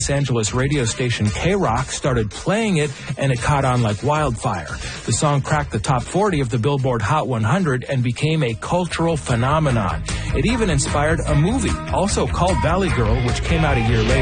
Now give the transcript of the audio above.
Los Angeles radio station K-Rock started playing it, and it caught on like wildfire. The song cracked the top 40 of the Billboard Hot 100 and became a cultural phenomenon. It even inspired a movie, also called Valley Girl, which came out a year later.